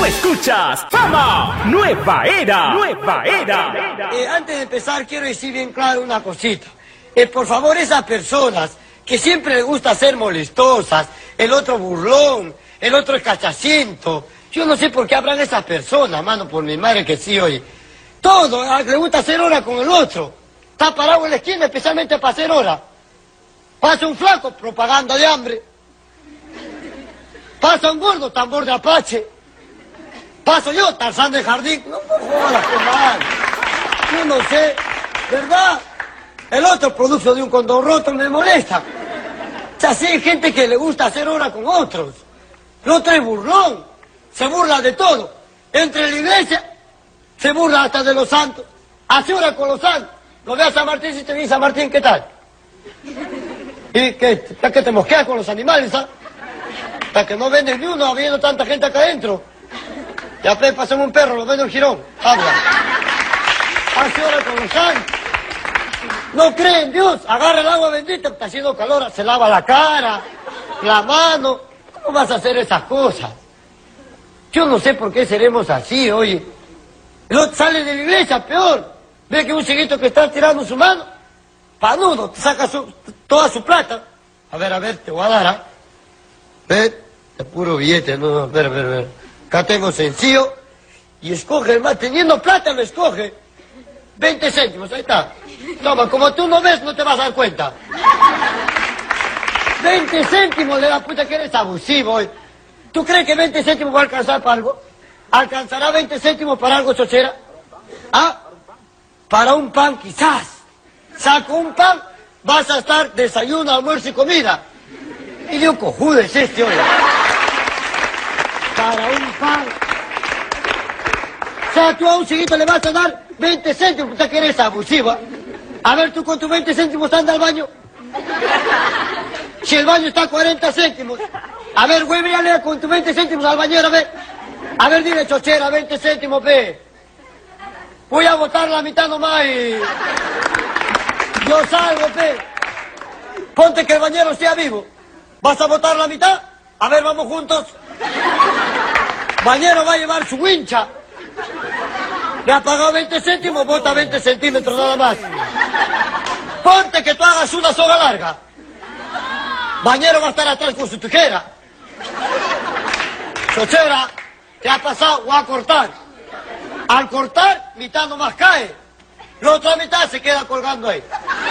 Tú escuchas Fama Nueva Era. Nueva Era. Antes de empezar, quiero decir bien claro una cosita. Por favor, esas personas que siempre les gusta ser molestosas, el otro burlón, el otro es cachaciento. Yo no sé por qué habrán esas personas, mano, por mi madre que sí, oye. Todo, le gusta hacer hora con el otro. Está parado en la esquina especialmente para hacer hora. Pasa un flaco, propaganda de hambre. Pasa un gordo, tambor de Apache. Paso yo, Tarzán de jardín. No jodas, qué mal. Yo no sé, ¿verdad? El otro producto de un condón roto me molesta. O sea, sí hay gente que le gusta hacer hora con otros. El otro es burlón. Se burla de todo. Entre la iglesia, se burla hasta de los santos. Hace hora con los santos. Lo ve a San Martín y te dice, San Martín, ¿qué tal? ¿Y qué te mosqueas con los animales, ah? Hasta que no vendes ni uno, habiendo tanta gente acá adentro. Ya pasan un perro, lo vende el jirón. Habla. Hace hora con los santos. No cree en Dios. Agarra el agua bendita, está haciendo calor, se lava la cara, la mano. ¿Cómo vas a hacer esas cosas? Yo no sé por qué seremos así, oye. El otro sale de la iglesia, peor. Ve que un chiquito que está tirando su mano, panudo, te saca toda su plata. A ver, te voy a dar, ¿ah? Ve, de puro billete, no, a ver. Acá tengo sencillo. Y escoge, hermano, teniendo plata lo escoge. 20 céntimos, ahí está. Toma, como tú no ves, no te vas a dar cuenta. 20 céntimos le da, puta que eres abusivo, oye. ¿Tú crees que 20 céntimos va a alcanzar para algo? ¿Alcanzará 20 céntimos para algo, chochera? ¿Ah? Para un pan quizás. Saco un pan, vas a estar desayuno, almuerzo y comida. Y digo, cojudo es este, oye. Para un pan. O sea, tú a un chiquito le vas a dar 20 céntimos, puta que eres abusiva. A ver, tú con tus 20 céntimos anda al baño. Si el baño está a 40 céntimos. A ver, güey, mírale con tus 20 céntimos al bañero, ve. A ver, dile, chochera, 20 céntimos, ve. Voy a botar la mitad nomás y... Yo salgo, ve. Ponte que el bañero sea vivo. ¿Vas a botar la mitad? A ver, vamos juntos. Bañero va a llevar su wincha. Le ha pagado 20 céntimos, bota 20 centímetros nada más. Ponte que tú hagas una soga larga. Bañero va a estar atrás con su tijera. Chochera, ¿te ha pasado? Va a cortar. Al cortar, mitad nomás cae. La otra mitad se queda colgando ahí.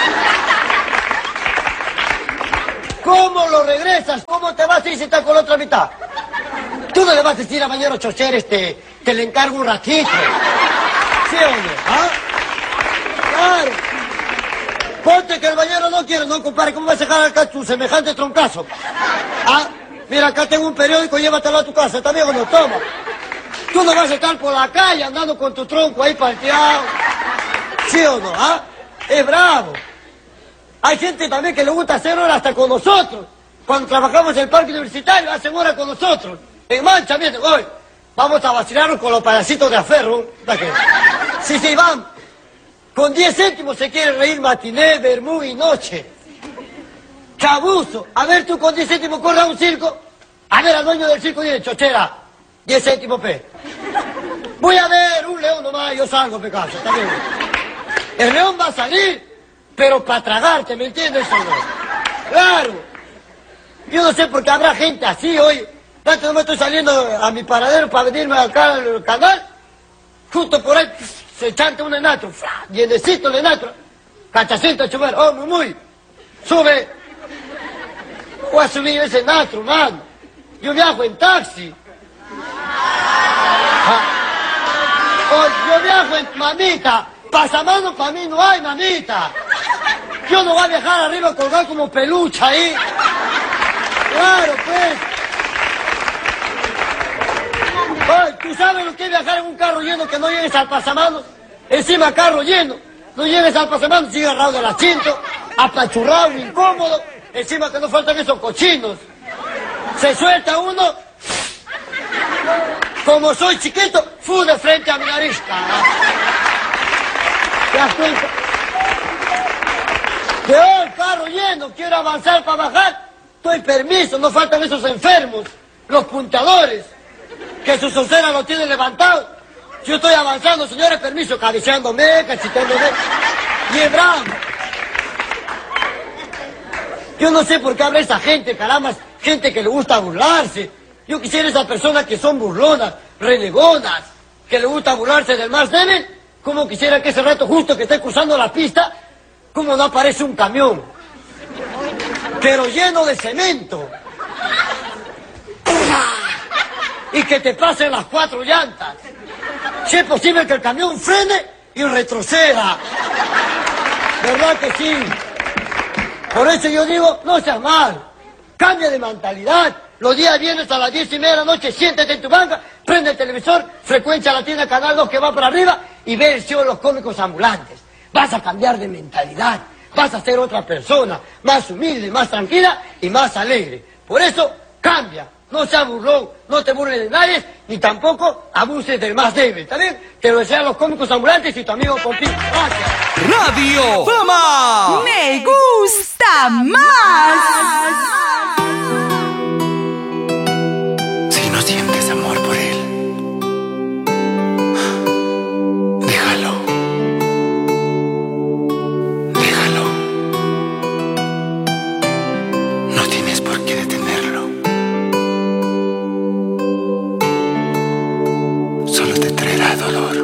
¿Cómo lo regresas? ¿Cómo te vas a ir si estás con la otra mitad? Tú no le vas a decir a bañero chocher, te le encargo un ratito. ¿Sí o no? ¿Ah? Claro. Ponte que el bañero no quiere, no, compadre. ¿Cómo vas a dejar acá tu semejante troncazo? ¿Ah? Mira, acá tengo un periódico, llévatelo a tu casa. ¿Está bien o no? Toma. Tú no vas a estar por la calle andando con tu tronco ahí palteado. ¿Sí o no? ¿Ah? Es bravo. Hay gente también que le gusta hacer hora hasta con nosotros. Cuando trabajamos en el parque universitario, hacen hora con nosotros. En mancha, miren, hoy vamos a vacilarnos con los pedacitos de aferro. Sí, van. Con 10 céntimos se quiere reír matiné, vermú y noche. ¡Qué abuso! A ver, tú con 10 céntimos corres a un circo. A ver, al dueño del circo dice, chochera, 10 céntimos, pe. Voy a ver un león nomás, yo salgo, pe, casa, está bien. El león va a salir, pero para tragarte, ¿me entiendes o no? Claro. Yo no sé por qué habrá gente así hoy. Tanto no me estoy saliendo a mi paradero para venirme acá al canal. Justo por ahí se chanta un enatro. Llenecito el enatro. Cachacito, chofer. Oh, muy. Sube. Voy a subir ese enatro, man. Yo viajo en taxi. Oh, yo viajo en... Mamita, pasamano para mí no hay, mamita. Yo no voy a viajar arriba colgado como pelucha ahí. Claro, pues. Oye, ¿tú sabes lo que es viajar en un carro lleno que no llegues al pasamanos? Encima carro lleno. No llegues al pasamanos, sigue agarrado del asiento, apachurrado, incómodo. Encima que no faltan esos cochinos. Se suelta uno. Como soy chiquito, fui de frente a mi nariz. ¿Te das cuenta? Peor, carro lleno, quiero avanzar para bajar. Estoy permiso, no faltan esos enfermos, los punteadores. que su socera lo tiene levantado. Yo estoy avanzando, señores, permiso, acariciándome, cacheteándome. Y es bravo. Yo no sé por qué habla esa gente, caramba, gente que le gusta burlarse. Yo quisiera esas personas que son burlonas, renegonas, que le gusta burlarse del más débil. Como quisiera que ese rato justo que esté cruzando la pista, como no aparece un camión, pero lleno de cemento. Y que te pasen las 4 llantas. Si es posible que el camión frene y retroceda. ¿Verdad que sí? Por eso yo digo, no seas mal. Cambia de mentalidad. Los días viernes a las 10:30 de la noche, siéntate en tu banca, prende el televisor, frecuencia Latina Canal 2 que va para arriba y ve el show de los cómicos ambulantes. Vas a cambiar de mentalidad. Vas a ser otra persona, más humilde, más tranquila y más alegre. Por eso, cambia. No seas burlón, no te burles de nadie, ni tampoco abuses del más débil, ¿está bien? Te lo desean los cómicos ambulantes y tu amigo Pompín. Gracias. Radio Fama.